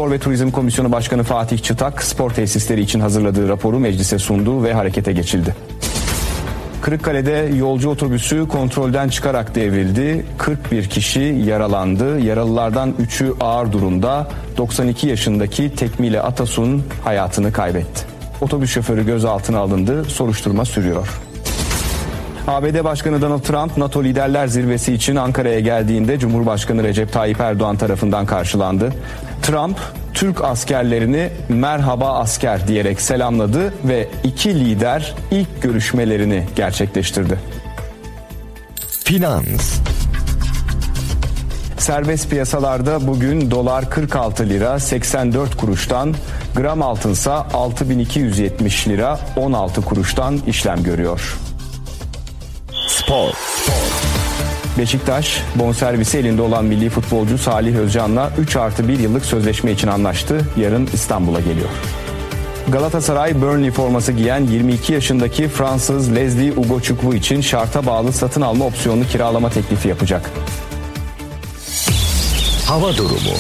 Spor ve Turizm Komisyonu Başkanı Fatih Çıtak, spor tesisleri için hazırladığı raporu meclise sundu ve harekete geçildi. Kırıkkale'de yolcu otobüsü kontrolden çıkarak devrildi. 41 kişi yaralandı. Yaralılardan 3'ü ağır durumda. 92 yaşındaki Tekmile Atasun hayatını kaybetti. Otobüs şoförü gözaltına alındı. Soruşturma sürüyor. ABD Başkanı Donald Trump, NATO Liderler Zirvesi için Ankara'ya geldiğinde Cumhurbaşkanı Recep Tayyip Erdoğan tarafından karşılandı. Trump, Türk askerlerini merhaba asker diyerek selamladı ve iki lider ilk görüşmelerini gerçekleştirdi. Finans. Serbest piyasalarda bugün dolar 46 lira 84 kuruştan, gram altınsa 6270 lira 16 kuruştan işlem görüyor. Spor. Beşiktaş, bonservisi elinde olan milli futbolcu Salih Özcan'la 3+1 yıllık sözleşme için anlaştı. Yarın İstanbul'a geliyor. Galatasaray, Burnley forması giyen 22 yaşındaki Fransız Leslie Ugochukwu için şarta bağlı satın alma opsiyonlu kiralama teklifi yapacak. Hava durumu.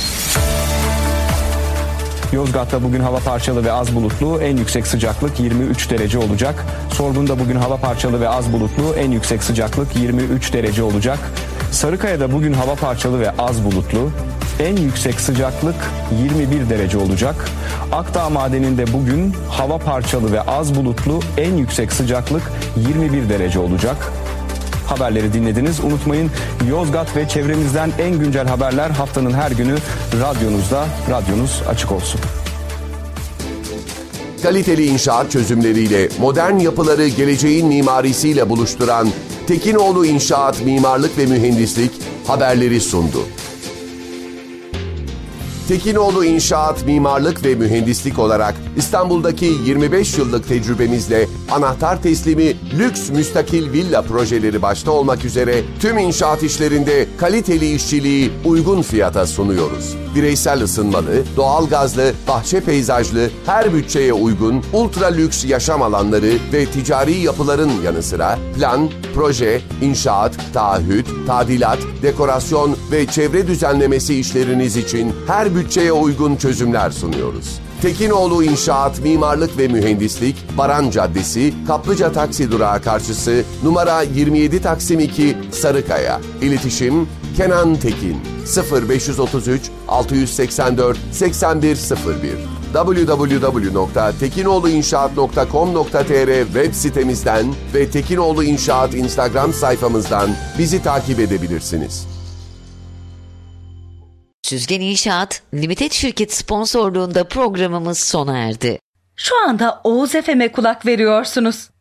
Yozgat'ta bugün hava parçalı ve az bulutlu, en yüksek sıcaklık 23 derece olacak. Sorgun'da bugün hava parçalı ve az bulutlu, en yüksek sıcaklık 23 derece olacak. Sarıkaya'da bugün hava parçalı ve az bulutlu, en yüksek sıcaklık 21 derece olacak. Akdağ Madeni'nde bugün hava parçalı ve az bulutlu, en yüksek sıcaklık 21 derece olacak. Haberleri dinlediniz. Unutmayın, Yozgat ve çevremizden en güncel haberler haftanın her günü radyonuzda. Radyonuz açık olsun. Kaliteli inşaat çözümleriyle modern yapıları geleceğin mimarisiyle buluşturan Tekinoğlu İnşaat Mimarlık ve Mühendislik haberleri sundu. Tekinoğlu İnşaat Mimarlık ve Mühendislik olarak İstanbul'daki 25 yıllık tecrübemizle anahtar teslimi lüks müstakil villa projeleri başta olmak üzere tüm inşaat işlerinde kaliteli işçiliği uygun fiyata sunuyoruz. Bireysel ısınmalı, doğalgazlı, bahçe peyzajlı, her bütçeye uygun ultra lüks yaşam alanları ve ticari yapıların yanı sıra plan, proje, inşaat, taahhüt, tadilat, dekorasyon ve çevre düzenlemesi işleriniz için her bütçeye uygun çözümler sunuyoruz. Tekinoğlu İnşaat Mimarlık ve Mühendislik, Baran Caddesi, Kaplıca Taksi Durağı karşısı, numara 27 Taksim 2, Sarıkaya. İletişim Kenan Tekin 0533 684 8101 www.tekinoğluinşaat.com.tr web sitemizden ve Tekinoğlu İnşaat Instagram sayfamızdan bizi takip edebilirsiniz. Süzgen İnşaat Limited şirket sponsorluğunda programımız sona erdi. Şu anda Oğuz FM'e kulak veriyorsunuz.